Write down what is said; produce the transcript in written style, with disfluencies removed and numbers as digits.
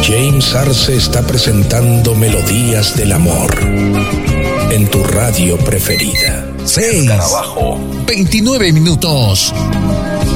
James Arce está presentando Melodías del Amor en tu radio preferida. 6:29 minutos.